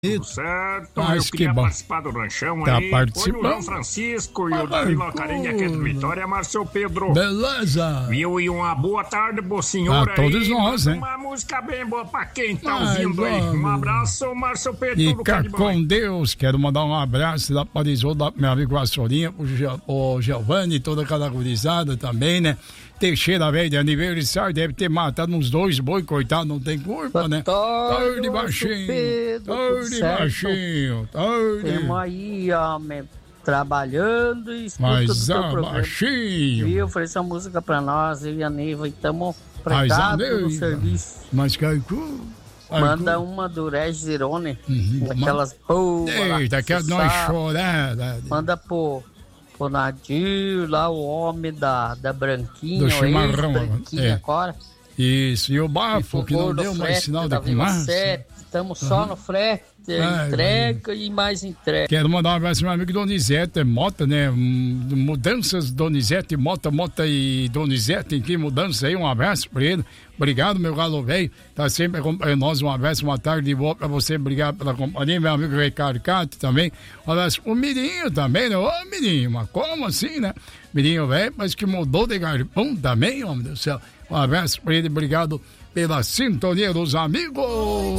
Tudo certo, Mas eu queria bom. participar do ranchão Tá aí. participando? Põe o João Francisco e o Davi Lacarinha aqui de Vitória, Márcio Pedro. Beleza. Viu? E uma boa tarde pro senhor A todos aí. nós, né? Uma música bem boa pra quem tá Mas ouvindo aí. Um vamos. abraço, Márcio Pedro. Tudo Fica de bom. com Deus. Quero mandar um abraço da Parisou, da meu amigo Vassorinha, o Giovanni, toda aquela gurizada também, né? Teixeira, velho, de aniversário, deve ter matado uns 2 boi, coitado, não tem culpa, né? Tarde, baixinho. Tarde, baixinho. Tarde. Temos aí, homem, trabalhando e escuta Mas, do teu programa. baixinho. Viu? Oferece uma música pra nós, eu e a Neiva, e estamos Mas, pregados no Neiva. serviço. Mas, Caicu. Manda uma do Regis Zirone, daquelas boas. Eita, quer nós chorar. Manda pro Nadir, lá o homem da Branquinha, Do o chimarrão, ex-Branquinha agora. Isso, e o Bafo, que não Gordo deu mais frete sinal de da Vila fumaça. 7, estamos só no frete, entrega e mais entrega. Quero mandar um abraço pro meu amigo Donizete Mota, né? Mudanças Donizete Mota e Donizete, que mudança aí? Um abraço pra ele. Obrigado, meu galo velho. Tá sempre acompanhando nós. Um abraço, uma tarde de boa pra você. Obrigado pela companhia. Meu amigo Ricardo Cato também. Um abraço pro Mirinho também, né? Ô, Mirinho, mas como assim, né? Mirinho velho, mas que mudou de garpão também, homem do céu. Um abraço pra ele. Obrigado pela sintonia dos amigos.